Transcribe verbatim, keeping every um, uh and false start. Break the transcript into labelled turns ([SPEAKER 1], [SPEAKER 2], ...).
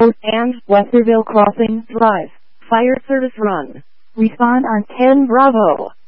[SPEAKER 1] and Westerville Crossing Drive. Fire service run. Respond on ten Bravo.